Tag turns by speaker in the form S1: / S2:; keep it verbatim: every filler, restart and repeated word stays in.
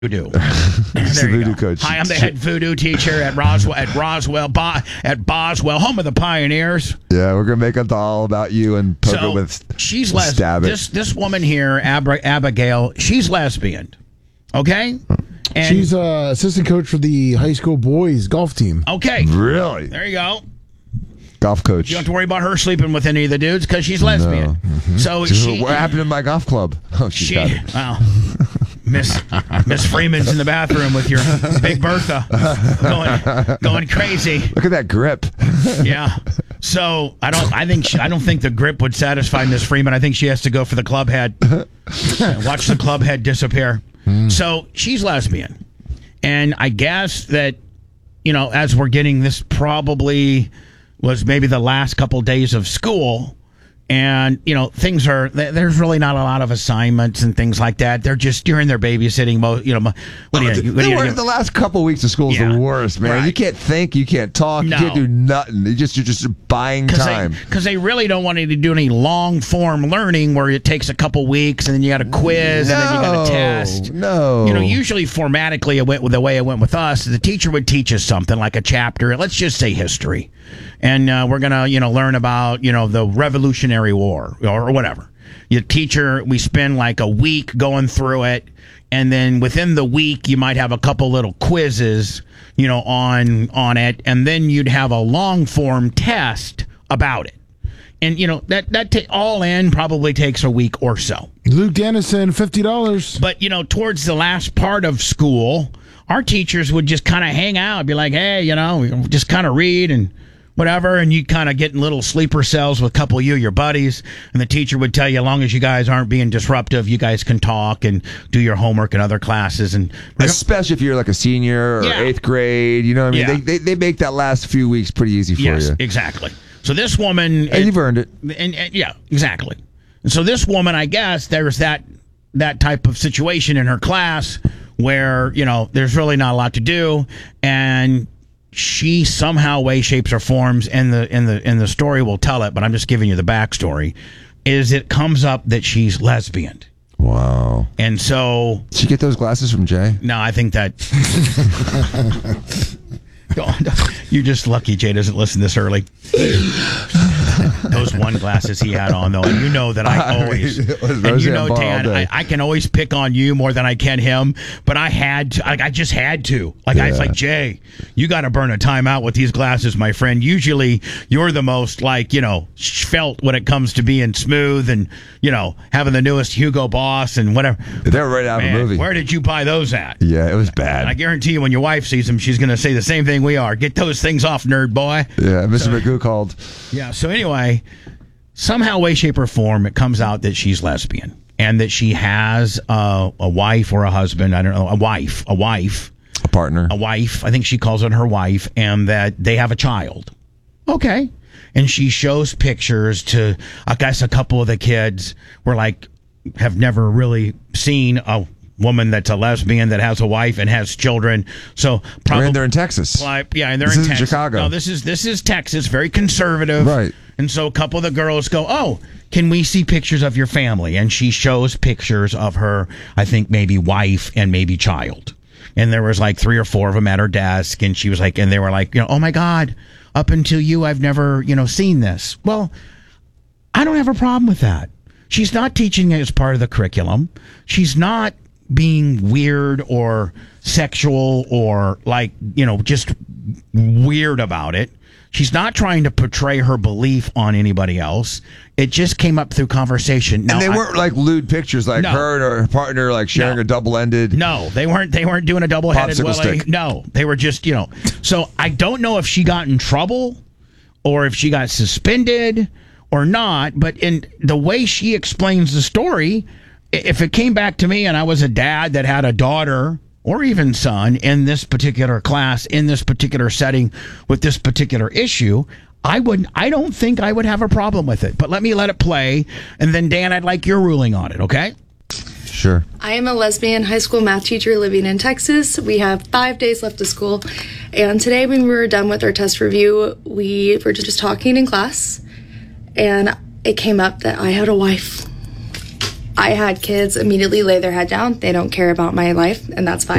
S1: Voodoo.
S2: There you
S1: voodoo
S2: go.
S1: coach.
S2: Hi, I'm the head voodoo teacher at Roswell, at Roswell, Bo- at Boswell, home of the pioneers.
S1: Yeah, we're gonna make a doll about you and poke
S2: So
S1: it with
S2: she's les-
S1: stab it.
S2: This this woman here, Ab- Abigail, she's lesbian. Okay, and
S3: she's uh, assistant coach for the high school boys golf team.
S2: Okay,
S1: really?
S2: There you go.
S1: Golf coach.
S2: You don't have to worry about her sleeping with any of the dudes because she's lesbian.
S1: No. Mm-hmm.
S2: So
S1: so
S2: she,
S1: what happened to my golf club? Oh, she's
S2: she,
S1: got it.
S2: Wow. Miss Miss Freeman's in the bathroom with your Big Bertha going going crazy.
S1: Look at that grip.
S2: Yeah. So I don't. I think she, I don't think the grip would satisfy Miss Freeman. I think she has to go for the club head. Watch the club head disappear. Mm. So she's lesbian, and I guess that you know, as we're getting this, probably was maybe the last couple days of school. And, you know, things are, there's really not a lot of assignments and things like that. They're just, you're in there babysitting, mo- you know, what do you,
S1: oh,
S2: what do you,
S1: you the last couple of weeks of school is
S2: yeah,
S1: the worst, man.
S2: right.
S1: You can't think, you can't talk,
S2: no.
S1: you can't do nothing. You just, you're just buying
S2: Cause
S1: time.
S2: Because they, they really don't want you to do any long form learning where it takes a couple weeks and then you got a quiz
S1: no,
S2: and then you got a test.
S1: No.
S2: You know, usually formatically it went with the way it went with us. The teacher would teach us something like a chapter, let's just say history. And uh, we're going to, you know, learn about, you know, the Revolutionary War or, or whatever. Your teacher, we spend like a week going through it. And then within the week, you might have a couple little quizzes, you know, on on it. And then you'd have a long form test about it. And, you know, that, that ta- all in probably takes a week or so.
S3: Luke Dennison, fifty dollars.
S2: But, you know, towards the last part of school, our teachers would just kind of hang out, be like, hey, you know, just kind of read and whatever, and you kind of get in little sleeper cells with a couple of you, your buddies, and the teacher would tell you, as long as you guys aren't being disruptive, you guys can talk and do your homework in other classes. And
S1: especially if you're like a senior or
S2: yeah.
S1: eighth grade, you know what I mean?
S2: Yeah.
S1: They, they they make that last few weeks pretty easy for
S2: yes,
S1: you.
S2: Exactly. So this woman...
S1: And you've earned it.
S2: And, and yeah, exactly. And so this woman, I guess, there's that that type of situation in her class where, you know, there's really not a lot to do, and she somehow, way, shapes, or forms, and the in the in the story will tell it, but I'm just giving you the backstory, is it comes up that she's lesbian.
S1: Wow.
S2: And so...
S1: Did you get those glasses from Jay?
S2: No, I think that... You're just lucky Jay doesn't listen this early. Those one glasses he had on, though, and you know that I always, and you know, Dan, I, I can always pick on you more than I can him, but I had to, like, I just had to. Like, yeah. I was like, Jay, you got to burn a timeout with these glasses, my friend. Usually, you're the most, like, you know, felt when it comes to being smooth and, you know, having the newest Hugo Boss and whatever.
S1: They're right out
S2: Man,
S1: of the movie.
S2: Where did you buy those at?
S1: Yeah, it was bad.
S2: And I guarantee you, when your wife sees them, she's going to say the same thing we are. Get those things off, nerd boy.
S1: Yeah, Mister
S2: So,
S1: Magoo called.
S2: Yeah, so anyway, somehow, way, shape, or form, it comes out that she's lesbian and that she has uh, a wife or a husband. I don't know, a wife, a wife.
S1: A partner.
S2: A wife. I think she calls it her wife, and that they have a child. Okay. And she shows pictures to, I guess, a couple of the kids were like, have never really seen a woman that's a lesbian that has a wife and has children. So probably
S1: and they're in Texas.
S2: Like, yeah, and they're
S1: this
S2: in
S1: isn't
S2: Texas.
S1: Chicago.
S2: No, this is this is Texas, very conservative.
S1: Right.
S2: And so a couple of the girls go, "Oh, can we see pictures of your family?" And she shows pictures of her, I think maybe wife and maybe child. And there was like three or four of them at her desk, and she was like, and they were like, you know, "Oh my God, up until you, I've never, you know, seen this." Well, I don't have a problem with that. She's not teaching it as part of the curriculum. She's not being weird or sexual or, like, you know, just weird about it. She's not trying to portray her belief on anybody else. It just came up through conversation. Now,
S1: and they
S2: I,
S1: weren't like lewd pictures, like
S2: No.
S1: her and her partner like sharing
S2: No.
S1: a double-ended.
S2: No, they weren't. They weren't doing a double-headed
S1: Popsicle
S2: Willy.
S1: stick.
S2: No, they were just, you know. So I don't know if she got in trouble or if she got suspended or not. But in the way she explains the story, if it came back to me and I was a dad that had a daughter or even son in this particular class, in this particular setting, with this particular issue, I would. I don't think I would have a problem with it. But let me let it play, and then Dan, I'd like your ruling on it. Okay?
S1: Sure.
S4: I am a lesbian high school math teacher living in Texas. We have five days left of school, and today when we were done with our test review, we were just talking in class, and it came up that I had a wife. I had kids immediately lay their head down. They don't care about my life, and that's fine.